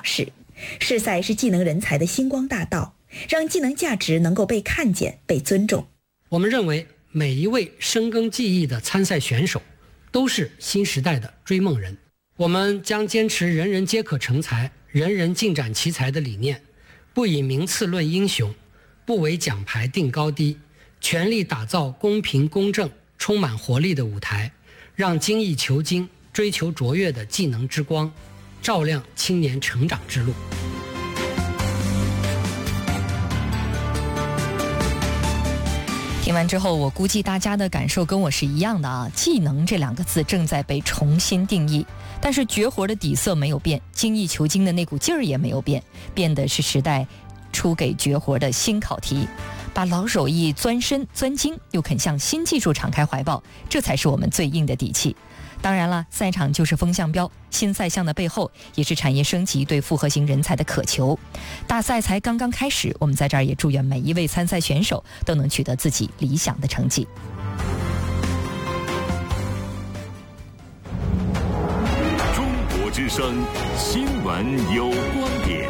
示，试赛是技能人才的星光大道，让技能价值能够被看见、被尊重。 我们认为每一位深耕技艺的参赛选手都是新时代的追梦人。我们将坚持人人皆可成才、人人尽展奇才的理念，不以名次论英雄，不为奖牌定高低，全力打造公平公正、充满活力的舞台，让精益求精、追求卓越的技能之光照亮青年成长之路。 听完之后，我估计大家的感受跟我是一样的啊。技能这2个字正在被重新定义，但是绝活的底色没有变，精益求精的那股劲儿也没有变，变的是时代出给绝活的新考题。把老手艺钻深钻精，又肯向新技术敞开怀抱，这才是我们最硬的底气。当然了，赛场就是风向标，新赛项的背后也是产业升级对复合型人才的渴求。大赛才刚刚开始，我们在这儿也祝愿每一位参赛选手都能取得自己理想的成绩。 中国之声新闻有观点。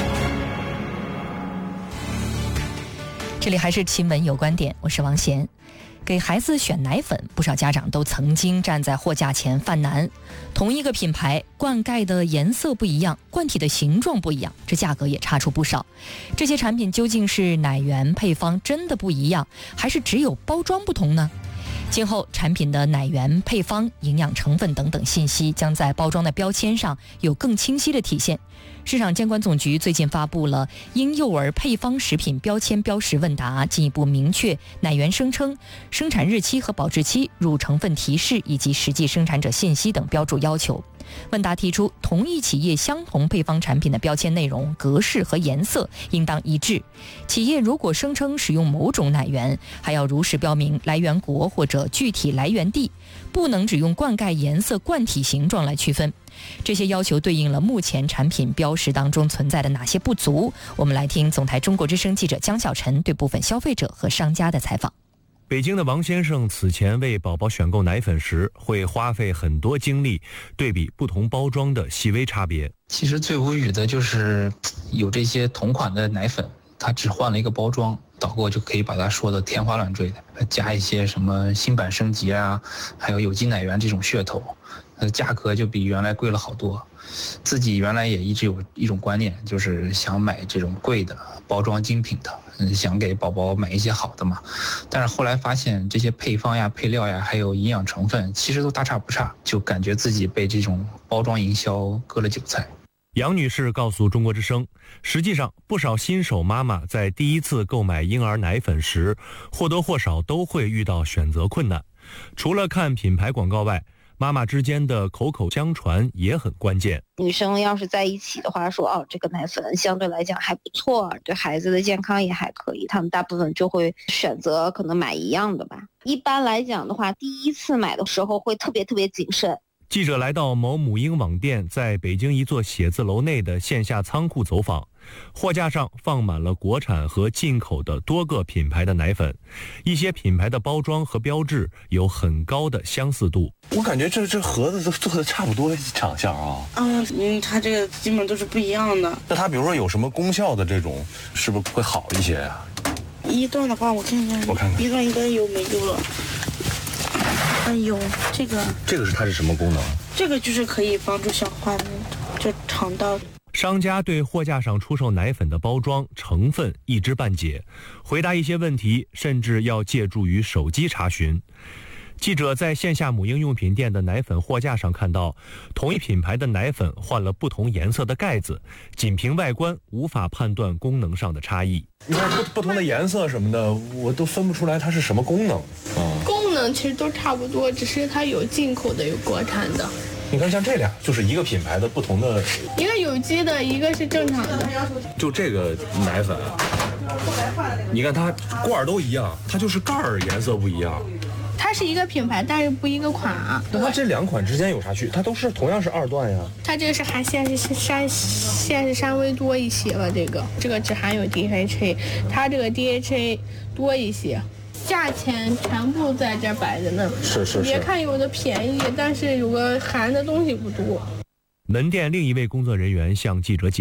这里还是新闻有观点，我是王贤。给孩子选奶粉，不少家长都曾经站在货架前犯难。同一个品牌，灌溉的颜色不一样，罐体的形状不一样，这价格也差出不少。这些产品究竟是奶源配方真的不一样，还是只有包装不同呢？今后产品的奶源配方、营养成分等等信息将在包装的标签上有更清晰的体现。市场监管总局最近发布了婴幼儿配方食品标签标识问答，进一步明确奶源声称、生产日期和保质期、乳成分提示以及实际生产者信息等标注要求。问答提出，同一企业相同配方产品的标签内容、格式和颜色应当一致。企业如果声称使用某种奶源，还要如实标明来源国或者具体来源地，不能只用灌溉颜色、罐体形状来区分。这些要求对应了目前产品标识当中存在的哪些不足？我们来听总台中国之声记者江小晨对部分消费者和商家的采访。 北京的王先生此前为宝宝选购奶粉时，会花费很多精力对比不同包装的细微差别。 其实最无语的就是有这些同款的奶粉，它只换了一个包装，导购就可以把它说的天花乱坠的，加一些什么新版升级啊，还有有机奶源这种噱头，价格就比原来贵了好多。自己原来也一直有一种观念，就是想买这种贵的包装精品的，想给宝宝买一些好的嘛。但是后来发现这些配方呀、配料呀，还有营养成分，其实都大差不差，就感觉自己被这种包装营销割了韭菜。 杨女士告诉中国之声，实际上不少新手妈妈在第一次购买婴儿奶粉时，或多或少都会遇到选择困难。除了看品牌广告外，妈妈之间的口口相传也很关键。 女生要是在一起的话，说这个奶粉相对来讲还不错，对孩子的健康也还可以，他们大部分就会选择可能买一样的吧。一般来讲的话，第一次买的时候会特别谨慎。 记者来到某母婴网店在北京一座写字楼内的线下仓库走访，货架上放满了国产和进口的多个品牌的奶粉，一些品牌的包装和标志有很高的相似度。 我感觉这盒子都做的差不多长相啊。 它这个基本都是不一样的。 那它比如说有什么功效的这种，是不是会好一些啊？ 一段的话，我看看，一段应该有没有了。有这个是它是什么功能？ 这个就是可以帮助消化的，就肠道。 商家对货架上出售奶粉的包装成分一知半解，回答一些问题甚至要借助于手机查询。记者在线下母婴用品店的奶粉货架上看到，同一品牌的奶粉换了不同颜色的盖子，仅凭外观无法判断功能上的差异。 你看不同的颜色什么的，我都分不出来它是什么功能。 功能其实都差不多，只是它有进口的，有国产的。 你看像这俩就是一个品牌的不同的， 一个有机的，一个是正常的。 就这个奶粉，你看它罐都一样，它就是盖儿颜色不一样。 它是一个品牌，但是不一个款啊。 那它这两款之间有啥区别？它都是同样是2段呀。 它这个是含限是稍微多一些吧，这个只含有 DHA， 它这个 DHA 多一些。价钱全部在这摆着呢， 是。 别看有的便宜，但是有个含的东西不多。 门店另一位工作人员向记者解